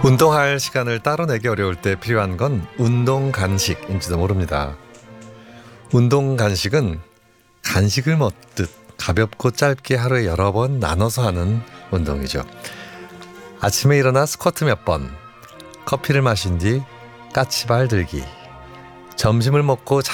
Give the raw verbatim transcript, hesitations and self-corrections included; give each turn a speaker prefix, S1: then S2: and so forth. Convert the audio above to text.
S1: 운동할 시간을 따로 내기 어려울 때 필요한 건 운동 간식인지도 모릅니다. 운동 간식은 간식을 먹듯 가볍고 짧게 하루에 여러 번 나눠서 하는 운동이죠. 아침에 일어나 스쿼트 몇 번, 커피를 마신 뒤 까치발 들기, 점심을 먹고